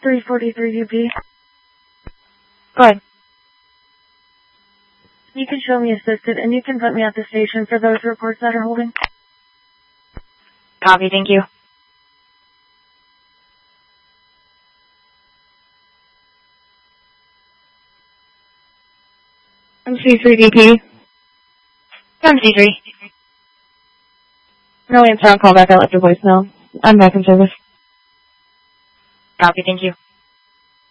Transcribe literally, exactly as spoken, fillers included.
three forty-three U P. Go ahead. You can show me assisted, and you can put me at the station for those reports that are holding. Copy, thank you. M C three D P. M C three. No answer on callback. I left your voicemail. I'm back in service. Copy, thank you.